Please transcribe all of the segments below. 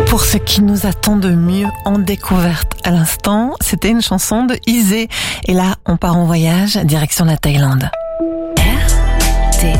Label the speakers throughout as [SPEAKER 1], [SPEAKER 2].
[SPEAKER 1] Pour ce qui nous attend de mieux en découverte à l'instant, c'était une chanson de Izé. Et là, on part en voyage, direction la Thaïlande.
[SPEAKER 2] RTS,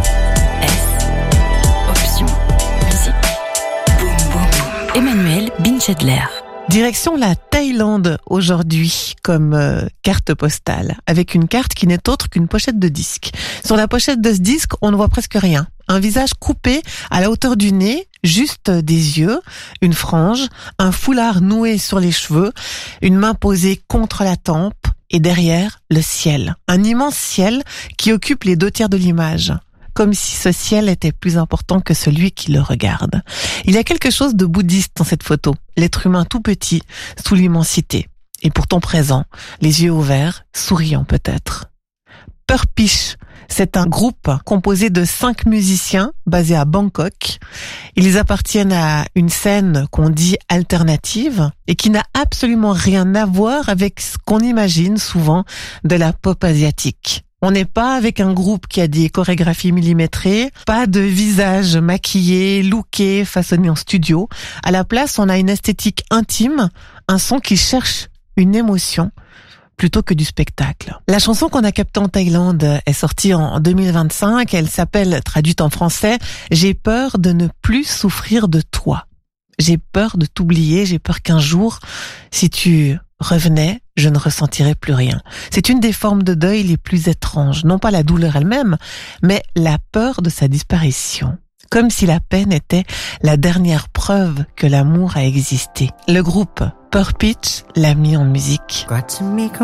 [SPEAKER 2] option musique. Boum boum. Emmanuel Binchedler.
[SPEAKER 1] Direction la Thaïlande aujourd'hui comme carte postale, avec une carte qui n'est autre qu'une pochette de disque. Sur la pochette de ce disque, on ne voit presque rien. Un visage coupé à la hauteur du nez, juste des yeux, une frange, un foulard noué sur les cheveux, une main posée contre la tempe et derrière, le ciel. Un immense ciel qui occupe les 2 tiers de l'image. Comme si ce ciel était plus important que celui qui le regarde. Il y a quelque chose de bouddhiste dans cette photo. L'être humain tout petit, sous l'immensité. Et pourtant présent, les yeux ouverts, souriant peut-être. Purpish, c'est un groupe composé de 5 musiciens basés à Bangkok. Ils appartiennent à une scène qu'on dit alternative et qui n'a absolument rien à voir avec ce qu'on imagine souvent de la pop asiatique. On n'est pas avec un groupe qui a des chorégraphies millimétrées, pas de visage maquillé, looké, façonné en studio. À la place, on a une esthétique intime, un son qui cherche une émotion plutôt que du spectacle. La chanson qu'on a captée en Thaïlande est sortie en 2025. Elle s'appelle, traduite en français, « J'ai peur de ne plus souffrir de toi ». J'ai peur de t'oublier, j'ai peur qu'un jour, si tu revenais, je ne ressentirais plus rien. C'est une des formes de deuil les plus étranges. Non pas la douleur elle-même, mais la peur de sa disparition. Comme si la peine était la dernière preuve que l'amour a existé. Le groupe Purpish l'a mis en musique.